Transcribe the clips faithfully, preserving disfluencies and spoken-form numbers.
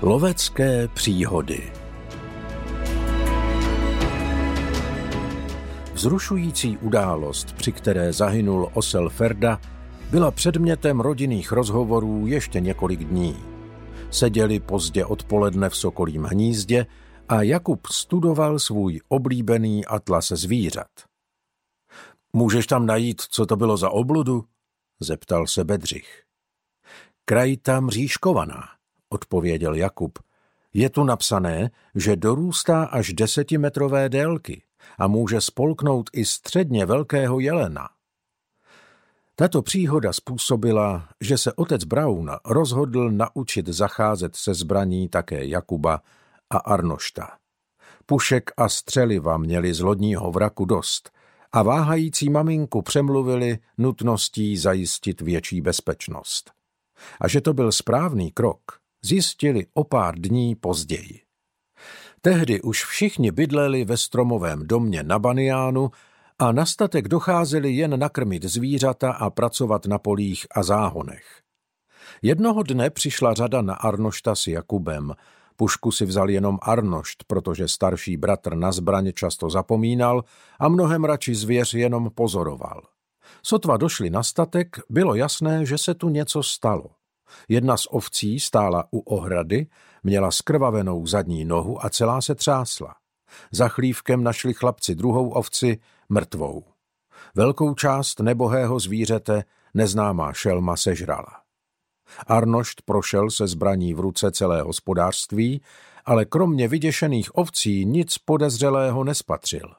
Lovecké příhody. Vzrušující událost, při které zahynul osel Ferda, byla předmětem rodinných rozhovorů ještě několik dní. Seděli pozdě odpoledne v Sokolím hnízdě a Jakub studoval svůj oblíbený atlas zvířat. Můžeš tam najít, co to bylo za obludu? Zeptal se Bedřich. Krajita mřížkovaná, odpověděl Jakub. Je tu napsané, že dorůstá až desetimetrové délky a může spolknout i středně velkého jelena. Tato příhoda způsobila, že se otec Braun rozhodl naučit zacházet se zbraní také Jakuba a Arnošta. Pušek a střeliva měli z lodního vraku dost a váhající maminku přemluvili nutností zajistit větší bezpečnost. A že to byl správný krok, zjistili o pár dní později. Tehdy už všichni bydleli ve stromovém domě na Baniánu a na statek docházeli jen nakrmit zvířata a pracovat na polích a záhonech. Jednoho dne přišla řada na Arnošta s Jakubem. Pušku si vzal jenom Arnošt, protože starší bratr na zbraň často zapomínal a mnohem radši zvěř jenom pozoroval. Sotva došli na statek, bylo jasné, že se tu něco stalo. Jedna z ovcí stála u ohrady, měla skrvavenou zadní nohu a celá se třásla. Za chlívkem našli chlapci druhou ovci, mrtvou. Velkou část nebohého zvířete neznámá šelma sežrala. Arnošt prošel se zbraní v ruce celé hospodářství, ale kromě vyděšených ovcí nic podezřelého nespatřil.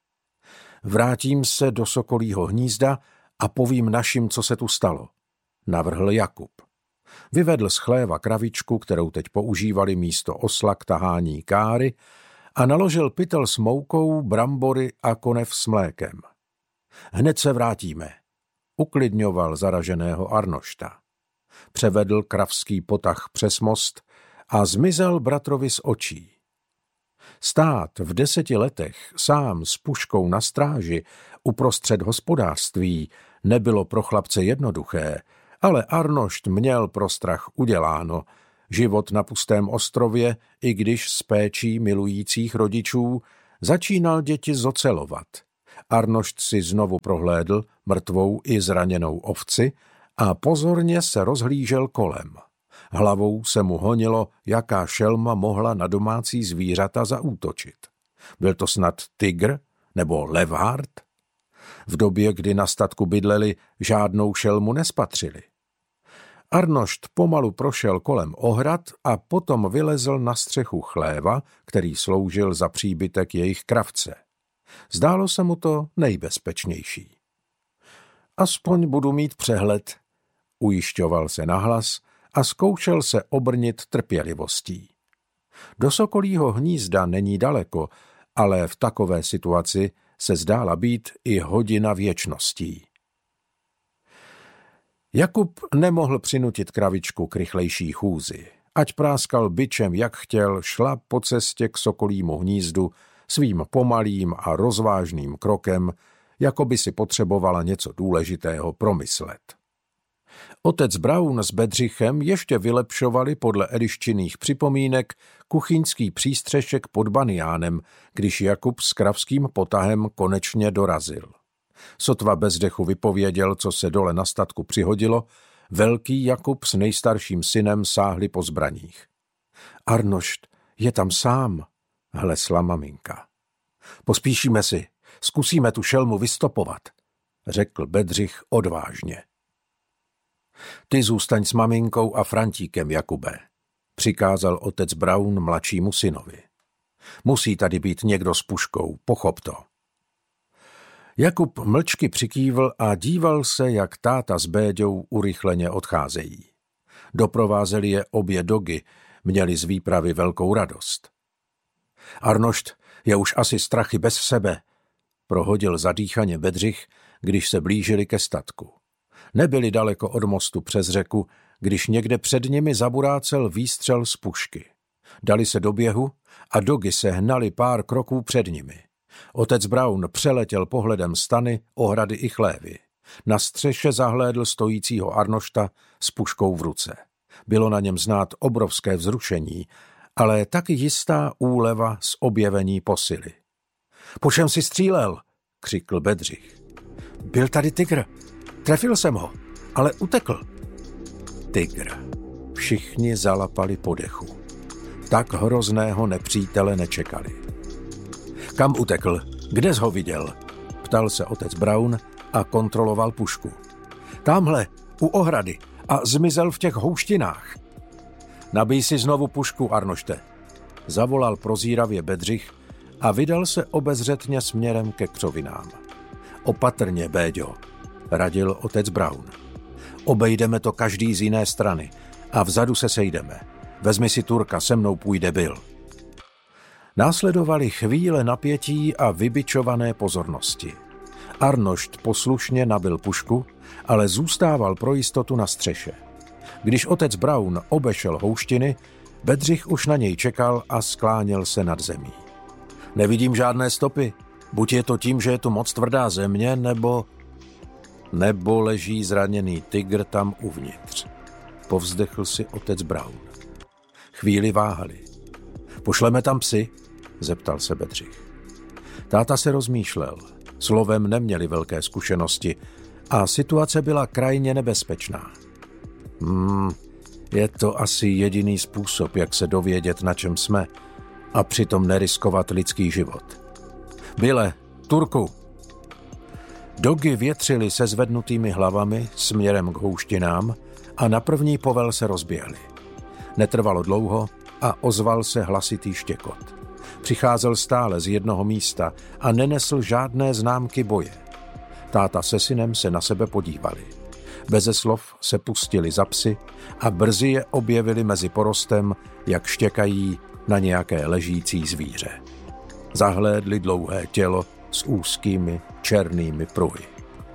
Vrátím se do Sokolího hnízda a povím našim, co se tu stalo, navrhl Jakub. Vyvedl z chléva kravičku, kterou teď používali místo osla k tahání káry, a naložil pytel s moukou, brambory a konev s mlékem. Hned se vrátíme, uklidňoval zaraženého Arnošta. Převedl kravský potah přes most a zmizel bratrovi z očí. Stát v deseti letech sám s puškou na stráži uprostřed hospodářství nebylo pro chlapce jednoduché, ale Arnošt měl pro strach uděláno. Život na pustém ostrově, i když s péčí milujících rodičů, začínal děti zocelovat. Arnošt si znovu prohlédl mrtvou i zraněnou ovci a pozorně se rozhlížel kolem. Hlavou se mu honilo, jaká šelma mohla na domácí zvířata zaútočit. Byl to snad tygr nebo levhart? V době, kdy na statku bydleli, žádnou šelmu nespatřili. Arnošt pomalu prošel kolem ohrad a potom vylezl na střechu chléva, který sloužil za příbytek jejich kravce. Zdálo se mu to nejbezpečnější. Aspoň budu mít přehled, ujišťoval se nahlas a zkoušel se obrnit trpělivostí. Do Sokolího hnízda není daleko, ale v takové situaci se zdála být i hodina věčností. Jakub nemohl přinutit kravičku k rychlejší chůzi. Ať práskal bičem, jak chtěl, šla po cestě k Sokolímu hnízdu svým pomalým a rozvážným krokem, jako by si potřebovala něco důležitého promyslet. Otec Braun s Bedřichem ještě vylepšovali podle Eliščiných připomínek kuchyňský přístřešek pod Baniánem, když Jakub s kravským potahem konečně dorazil. Sotva bez dechu vypověděl, co se dole na statku přihodilo, velký Jakub s nejstarším synem sáhli po zbraních. Arnošt je tam sám, hlesla maminka. Pospíšíme si, zkusíme tu šelmu vystopovat, řekl Bedřich odvážně. Ty zůstaň s maminkou a Frantíkem, Jakube, přikázal otec Braun mladšímu synovi. Musí tady být někdo s puškou, pochop to. Jakub mlčky přikývl a díval se, jak táta s Béďou urychleně odcházejí. Doprovázeli je obě dogy, měli z výpravy velkou radost. Arnošt je už asi strachy bez sebe, prohodil zadýchaně Bedřich, když se blížili ke statku. Nebyli daleko od mostu přes řeku, když někde před nimi zaburácel výstřel z pušky. Dali se do běhu a dogy se hnali pár kroků před nimi. Otec Braun přeletěl pohledem stany, ohrady i chlévy. Na střeše zahlédl stojícího Arnošta s puškou v ruce. Bylo na něm znát obrovské vzrušení, ale taky jistá úleva z objevení posily. Po čem si střílel? Křikl Bedřich. Byl tady tygr. Trefil jsem ho, ale utekl. Tygr. Všichni zalapali po dechu. Tak hrozného nepřítele nečekali. Kam utekl? Kde jsi ho viděl? Ptal se otec Braun a kontroloval pušku. Támhle, u ohrady, a zmizel v těch houštinách. Nabij si znovu pušku, Arnošte. Zavolal prozíravě Bedřich a vydal se obezřetně směrem ke křovinám. Opatrně, Béďo, radil otec Braun. Obejdeme to každý z jiné strany a vzadu se sejdeme. Vezmi si Turka, se mnou půjde Bill. Následovaly chvíle napětí a vybičované pozornosti. Arnošt poslušně nabil pušku, ale zůstával pro jistotu na střeše. Když otec Braun obešel houštiny, Bedřich už na něj čekal a skláněl se nad zemí. Nevidím žádné stopy. Buď je to tím, že je tu moc tvrdá země, nebo... Nebo leží zraněný tygr tam uvnitř. Povzdechl si otec Braun. Chvíli váhali. Pošleme tam psy? Zeptal se Bedřich. Táta se rozmýšlel. Slovem neměli velké zkušenosti a situace byla krajně nebezpečná. Hmm, je to asi jediný způsob, jak se dovědět, na čem jsme, a přitom neriskovat lidský život. Bile, Turku! Dogy větřili se zvednutými hlavami směrem k houštinám a na první povel se rozběhli. Netrvalo dlouho a ozval se hlasitý štěkot. Přicházel stále z jednoho místa a nenesl žádné známky boje. Táta se synem se na sebe podívali. Beze slov se pustili za psy a brzy je objevili mezi porostem, jak štěkají na nějaké ležící zvíře. Zahlédli dlouhé tělo s úzkými černými pruhy.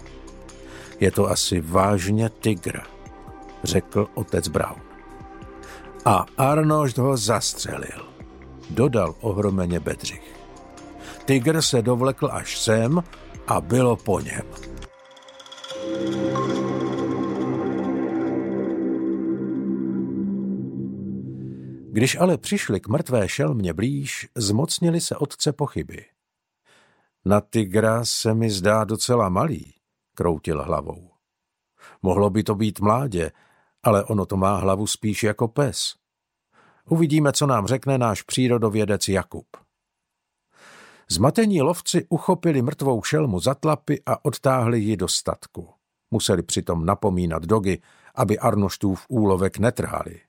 Je to asi vážně tygr, řekl otec Braun. A Arnošt ho zastřelil, dodal ohromeně Bedřich. Tygr se dovlekl až sem a bylo po něm. Když ale přišli k mrtvé šelmě blíž, zmocnili se otce pochyby. Na tygra se mi zdá docela malý, kroutil hlavou. Mohlo by to být mládě, ale ono to má hlavu spíš jako pes. Uvidíme, co nám řekne náš přírodovědec Jakub. Zmatení lovci uchopili mrtvou šelmu za tlapy a odtáhli ji do statku. Museli přitom napomínat dogy, aby Arnoštův úlovek netrhali.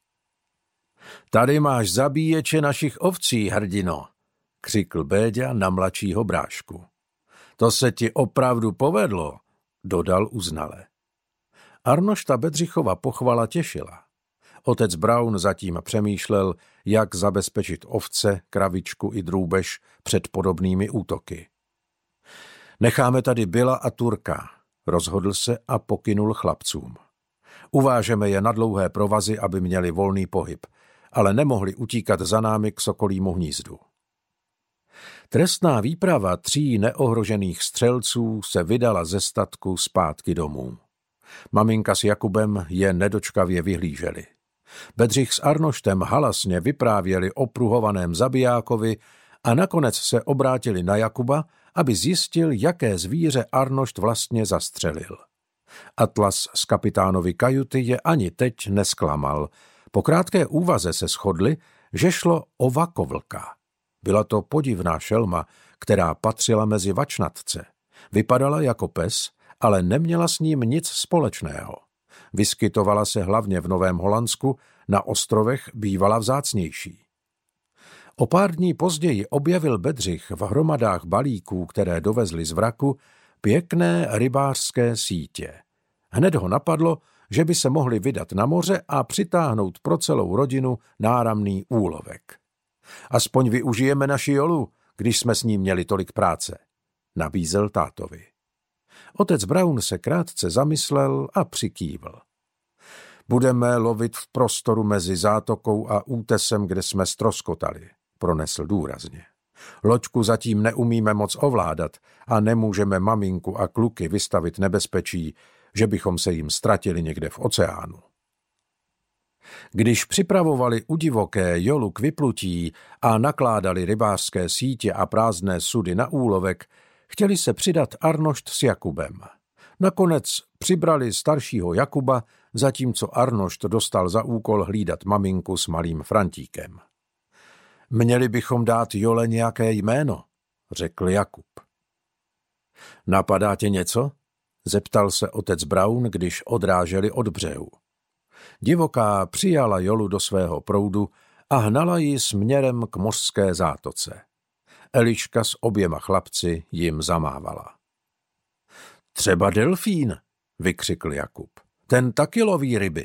Tady máš zabíječe našich ovcí, hrdino, křikl Béďa na mladšího brášku. To se ti opravdu povedlo, dodal uznale. Arnošta Bedřichova pochvala těšila. Otec Braun zatím přemýšlel, jak zabezpečit ovce, kravičku i drůbež před podobnými útoky. Necháme tady Billa a Turka, rozhodl se a pokynul chlapcům. Uvážeme je na dlouhé provazy, aby měli volný pohyb, ale nemohli utíkat za námi k Sokolímu hnízdu. Trestná výprava tří neohrožených střelců se vydala ze statku zpátky domů. Maminka s Jakubem je nedočkavě vyhlíželi. Bedřich s Arnoštem halasně vyprávěli o pruhovaném zabijákovi a nakonec se obrátili na Jakuba, aby zjistil, jaké zvíře Arnošt vlastně zastřelil. Atlas z kapitánovy kajuty je ani teď nesklamal. Po krátké úvaze se shodli, že šlo o vakovlka. Byla to podivná šelma, která patřila mezi vačnatce. Vypadala jako pes, ale neměla s ním nic společného. Vyskytovala se hlavně v Novém Holandsku, na ostrovech bývala vzácnější. O pár dní později objevil Bedřich v hromadách balíků, které dovezli z vraku, pěkné rybářské sítě. Hned ho napadlo, že by se mohli vydat na moře a přitáhnout pro celou rodinu náramný úlovek. Aspoň využijeme naši jolu, když jsme s ním měli tolik práce, nabízel tátovi. Otec Braun se krátce zamyslel a přikývl. Budeme lovit v prostoru mezi zátokou a útesem, kde jsme ztroskotali, pronesl důrazně. Loďku zatím neumíme moc ovládat a nemůžeme maminku a kluky vystavit nebezpečí, že bychom se jim ztratili někde v oceánu. Když připravovali u divoké jolu k vyplutí a nakládali rybářské sítě a prázdné sudy na úlovek, chtěli se přidat Arnošt s Jakubem. Nakonec přibrali staršího Jakuba, zatímco Arnošt dostal za úkol hlídat maminku s malým Frantíkem. Měli bychom dát Jole nějaké jméno, řekl Jakub. Napadá tě něco? Zeptal se otec Braun, když odráželi od břehu. Divoká přijala Jolu do svého proudu a hnala ji směrem k mořské zátoce. Eliška s oběma chlapci jim zamávala. Třeba delfín, vykřikl Jakub. Ten taky loví ryby.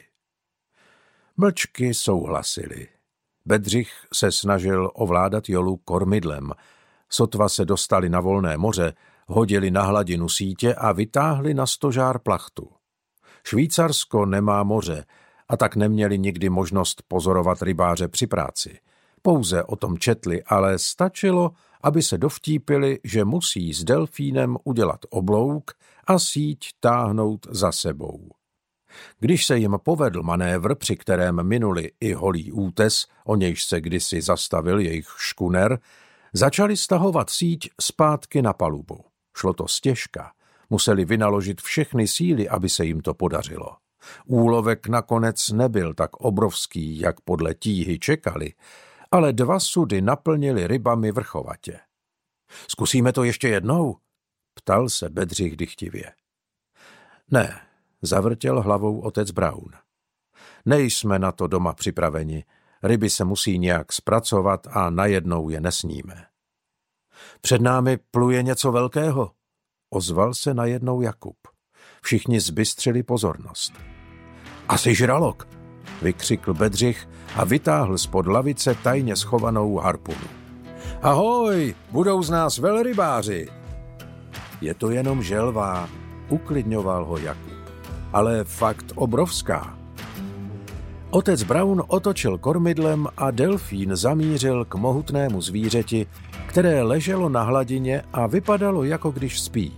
Mlčky souhlasili. Bedřich se snažil ovládat Jolu kormidlem. Sotva se dostali na volné moře, hodili na hladinu sítě a vytáhli na stožár plachtu. Švýcarsko nemá moře a tak neměli nikdy možnost pozorovat rybáře při práci. Pouze o tom četli, ale stačilo, aby se dovtípili, že musí s delfínem udělat oblouk a síť táhnout za sebou. Když se jim povedl manévr, při kterém minuli i holý útes, o nějž se kdysi zastavil jejich škuner, začali stahovat síť zpátky na palubu. Šlo to stěžka. Museli vynaložit všechny síly, aby se jim to podařilo. Úlovek nakonec nebyl tak obrovský, jak podle tíhy čekali, ale dva sudy naplnili rybami vrchovatě. Zkusíme to ještě jednou? Ptal se Bedřich dychtivě. Ne, zavrtěl hlavou otec Braun. Nejsme na to doma připraveni. Ryby se musí nějak zpracovat a najednou je nesníme. Před námi pluje něco velkého, ozval se najednou Jakub. Všichni zbystřili pozornost. Asi žralok, vykřikl Bedřich a vytáhl spod lavice tajně schovanou harpunu. Ahoj, budou z nás velrybáři. Je to jenom želva, uklidňoval ho Jakub, ale fakt obrovská. Otec Braun otočil kormidlem a delfín zamířil k mohutnému zvířeti, které leželo na hladině a vypadalo, jako když spí.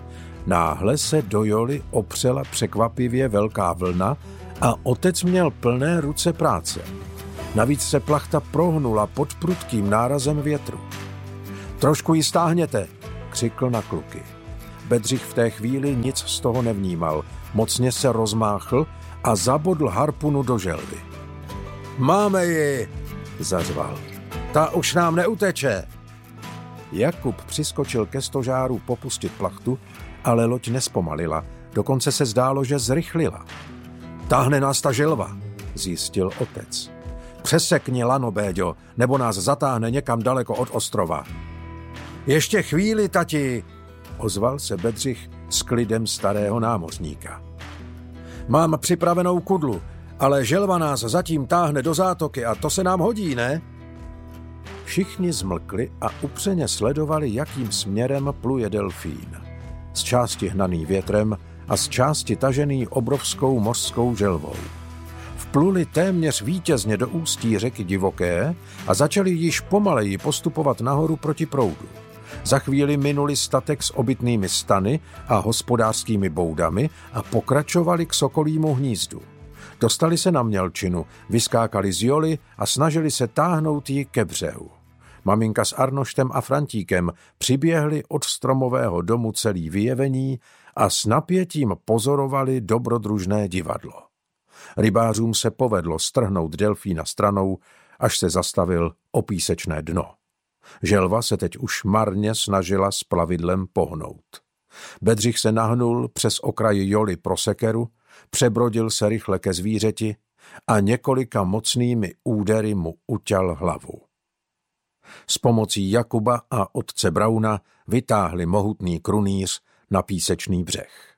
Náhle se do Joly opřela překvapivě velká vlna a otec měl plné ruce práce. Navíc se plachta prohnula pod prudkým nárazem větru. Trošku ji stáhněte, křikl na kluky. Bedřich v té chvíli nic z toho nevnímal, mocně se rozmáchl a zabodl harpunu do želvy. Máme ji, zařval. Ta už nám neuteče. Jakub přiskočil ke stožáru popustit plachtu, ale loď nespomalila, dokonce se zdálo, že zrychlila. Táhne nás ta želva, zjistil otec. Přesekni lano, Béďo, nebo nás zatáhne někam daleko od ostrova. Ještě chvíli, tati, ozval se Bedřich s klidem starého námořníka. Mám připravenou kudlu, ale želva nás zatím táhne do zátoky a to se nám hodí, ne? Všichni zmlkli a upřeně sledovali, jakým směrem pluje delfín. Z části hnaný větrem a z části tažený obrovskou mořskou želvou. Vpluli téměř vítězně do ústí řeky Divoké a začali již pomaleji postupovat nahoru proti proudu. Za chvíli minuli statek s obytnými stany a hospodářskými boudami a pokračovali k Sokolímu hnízdu. Dostali se na mělčinu, vyskákali z Joly a snažili se táhnout ji ke břehu. Maminka s Arnoštem a Frantíkem přiběhli od stromového domu celý vyjevení a s napětím pozorovali dobrodružné divadlo. Rybářům se povedlo strhnout delfína stranou, až se zastavil o písečné dno. Želva se teď už marně snažila s plavidlem pohnout. Bedřich se nahnul přes okraj Joly pro sekeru, přebrodil se rychle ke zvířeti a několika mocnými údery mu uťal hlavu. S pomocí Jakuba a otce Brauna vytáhli mohutný krunýř na písečný břeh.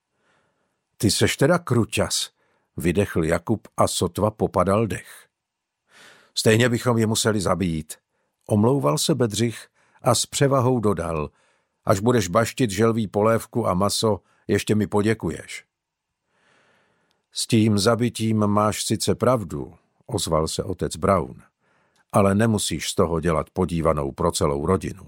Ty seš teda kruťas, vydechl Jakub a sotva popadal dech. Stejně bychom je museli zabít, omlouval se Bedřich a s převahou dodal, až budeš baštit želví polévku a maso, ještě mi poděkuješ. S tím zabitím máš sice pravdu, ozval se otec Braun, ale nemusíš z toho dělat podívanou pro celou rodinu.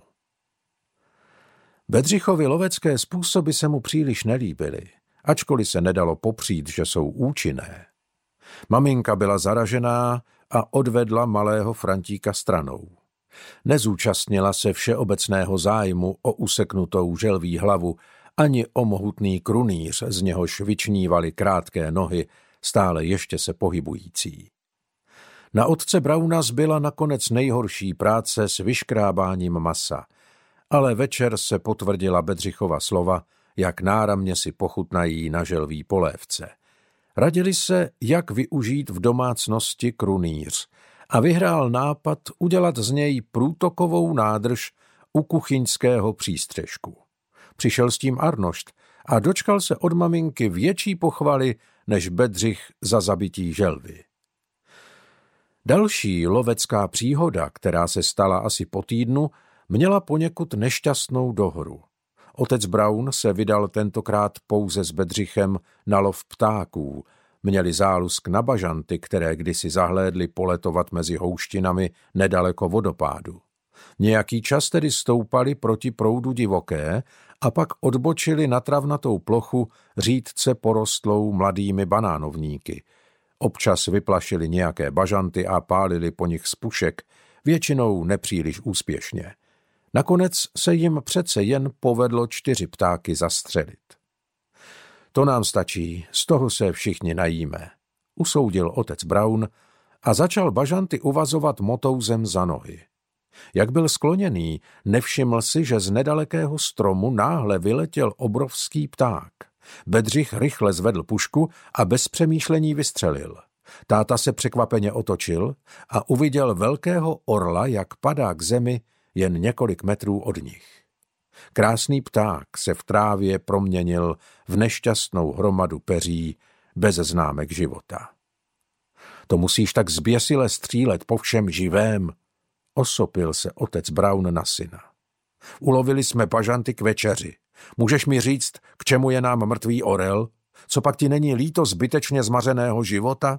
Bedřichovi lovecké způsoby se mu příliš nelíbily, ačkoliv se nedalo popřít, že jsou účinné. Maminka byla zaražená a odvedla malého Frantíka stranou. Nezúčastnila se všeobecného zájmu o useknutou želví hlavu ani o mohutný krunýř, z něhož vyčnívaly krátké nohy, stále ještě se pohybující. Na otce Brauna zbyla nakonec nejhorší práce s vyškrábáním masa, ale večer se potvrdila Bedřichova slova, jak náramně si pochutnají na želví polévce. Radili se, jak využít v domácnosti krunýř a vyhrál nápad udělat z něj průtokovou nádrž u kuchyňského přístřešku. Přišel s tím Arnošt a dočkal se od maminky větší pochvaly než Bedřich za zabití želvy. Další lovecká příhoda, která se stala asi po týdnu, měla poněkud nešťastnou dohru. Otec Braun se vydal tentokrát pouze s Bedřichem na lov ptáků. Měli zálusk na bažanty, které kdysi zahlédli poletovat mezi houštinami nedaleko vodopádu. Nějaký čas tedy stoupali proti proudu divoké a pak odbočili na travnatou plochu řídce porostlou mladými banánovníky. Občas vyplašili nějaké bažanty a pálili po nich z pušek, většinou nepříliš úspěšně. Nakonec se jim přece jen povedlo čtyři ptáky zastřelit. To nám stačí, z toho se všichni najíme, usoudil otec Braun a začal bažanty uvazovat motouzem za nohy. Jak byl skloněný, nevšiml si, že z nedalekého stromu náhle vyletěl obrovský pták. Bedřich rychle zvedl pušku a bez přemýšlení vystřelil. Táta se překvapeně otočil a uviděl velkého orla, jak padá k zemi jen několik metrů od nich. Krásný pták se v trávě proměnil v nešťastnou hromadu peří bez známek života. To musíš tak zběsile střílet po všem živém, osopil se otec Braun na syna. Ulovili jsme bažanty k večeři. Můžeš mi říct, k čemu je nám mrtvý orel? Co pak ti není líto zbytečně zmařeného života?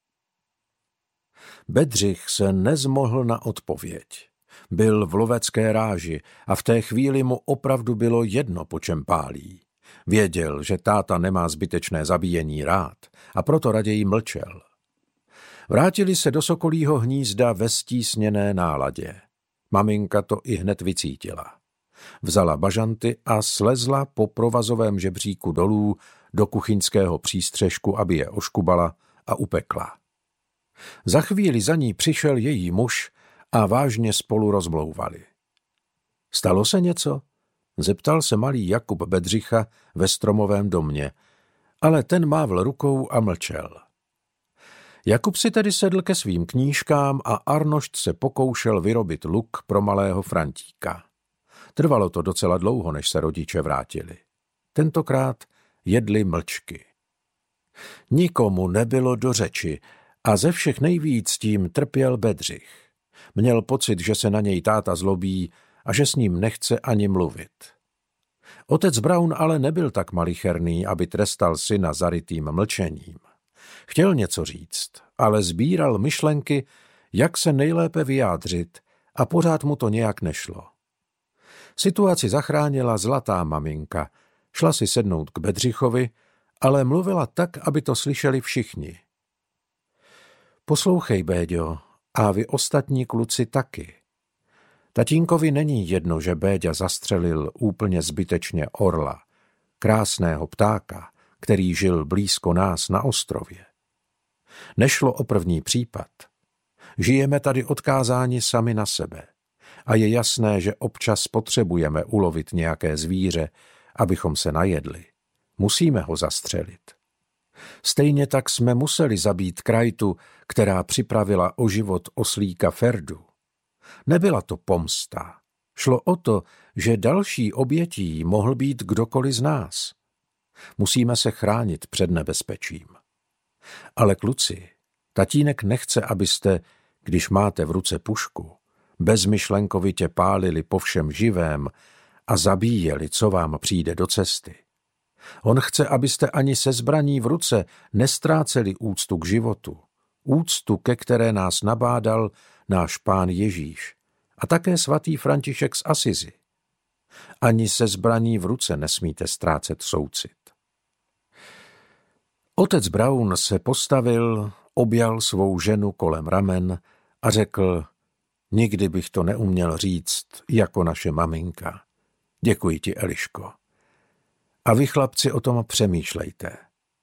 Bedřich se nezmohl na odpověď. Byl v lovecké ráži a v té chvíli mu opravdu bylo jedno, po čem pálí. Věděl, že táta nemá zbytečné zabíjení rád a proto raději mlčel. Vrátili se do sokolího hnízda ve stísněné náladě. Maminka to i hned vycítila. Vzala bažanty a slezla po provazovém žebříku dolů do kuchyňského přístřešku, aby je oškubala a upekla. Za chvíli za ní přišel její muž a vážně spolu rozmlouvali. Stalo se něco? Zeptal se malý Jakub Bedřicha ve stromovém domě, ale ten mávl rukou a mlčel. Jakub si tedy sedl ke svým knížkám a Arnošt se pokoušel vyrobit luk pro malého Frantíka. Trvalo to docela dlouho, než se rodiče vrátili. Tentokrát jedli mlčky. Nikomu nebylo do řeči a ze všech nejvíc tím trpěl Bedřich. Měl pocit, že se na něj táta zlobí a že s ním nechce ani mluvit. Otec Braun ale nebyl tak malicherný, aby trestal syna zarytým mlčením. Chtěl něco říct, ale sbíral myšlenky, jak se nejlépe vyjádřit, a pořád mu to nějak nešlo. Situaci zachránila zlatá maminka. Šla si sednout k Bedřichovi, ale mluvila tak, aby to slyšeli všichni. Poslouchej, Béďo, a vy ostatní kluci taky. Tatínkovi není jedno, že Béďa zastřelil úplně zbytečně orla, krásného ptáka, který žil blízko nás na ostrově. Nešlo o první případ. Žijeme tady odkázáni sami na sebe a je jasné, že občas potřebujeme ulovit nějaké zvíře, abychom se najedli. Musíme ho zastřelit. Stejně tak jsme museli zabít krajtu, která připravila o život oslíka Ferdu. Nebyla to pomsta. Šlo o to, že další obětí mohl být kdokoliv z nás. Musíme se chránit před nebezpečím. Ale kluci, tatínek nechce, abyste, když máte v ruce pušku, bezmyšlenkovitě pálili po všem živém a zabíjeli, co vám přijde do cesty. On chce, abyste ani se zbraní v ruce nestráceli úctu k životu, úctu, ke které nás nabádal náš Pán Ježíš a také svatý František z Asizi. Ani se zbraní v ruce nesmíte ztrácet soucit. Otec Brown se postavil, objal svou ženu kolem ramen a řekl: nikdy bych to neuměl říct jako naše maminka. Děkuji ti, Eliško. A vy, chlapci, o tom přemýšlejte.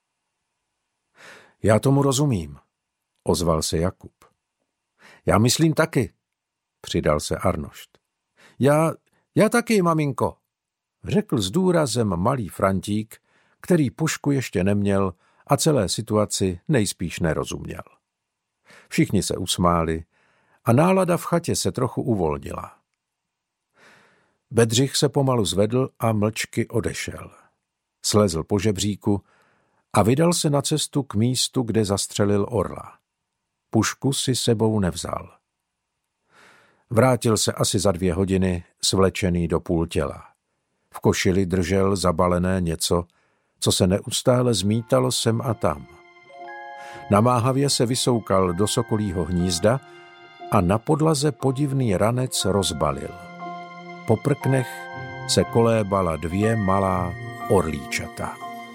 Já tomu rozumím, ozval se Jakub. Já myslím taky, přidal se Arnošt. Já, já taky, maminko, řekl s důrazem malý Frantík, který pušku ještě neměl a celé situaci nejspíš nerozuměl. Všichni se usmáli a nálada v chatě se trochu uvolnila. Bedřich se pomalu zvedl a mlčky odešel. Slezl po žebříku a vydal se na cestu k místu, kde zastřelil orla. Pušku si sebou nevzal. Vrátil se asi za dvě hodiny, svlečený do půl těla. V košili držel zabalené něco, co se neustále zmítalo sem a tam. Namáhavě se vysoukal do sokolího hnízda a na podlaze podivný ranec rozbalil. Po prknech se kolébala dvě malá orlíčata.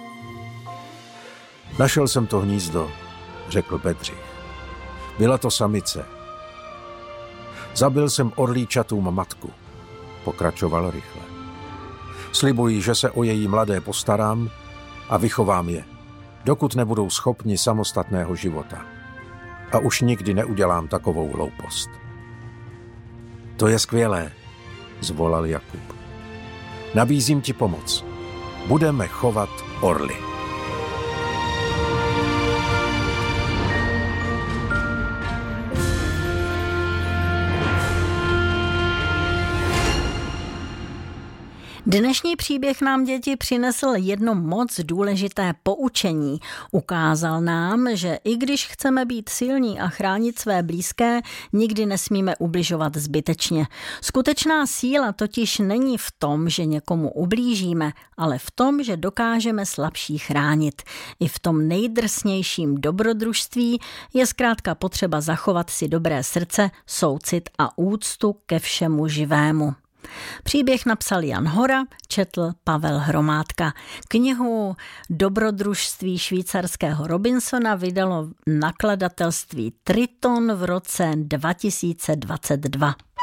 Našel jsem to hnízdo, řekl Bedřich. Byla to samice. Zabil jsem orlíčatům matku, pokračoval rychle. Slibuji, že se o její mladé postarám a vychovám je, dokud nebudou schopni samostatného života. A už nikdy neudělám takovou hloupost. To je skvělé, zvolal Jakub. Nabízím ti pomoc. Budeme chovat orly. Dnešní příběh nám, děti, přinesl jedno moc důležité poučení. Ukázal nám, že i když chceme být silní a chránit své blízké, nikdy nesmíme ubližovat zbytečně. Skutečná síla totiž není v tom, že někomu ublížíme, ale v tom, že dokážeme slabší chránit. I v tom nejdrsnějším dobrodružství je zkrátka potřeba zachovat si dobré srdce, soucit a úctu ke všemu živému. Příběh napsal Jan Hora, četl Pavel Hromádka. Knihu Dobrodružství švýcarského Robinsona vydalo nakladatelství Triton v roce dva tisíce dvacet dva.